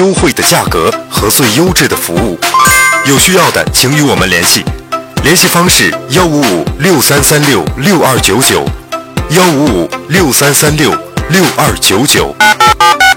优惠的价格和最优质的服务。有需要的请与我们联系，联系方式15563366299，15563366299。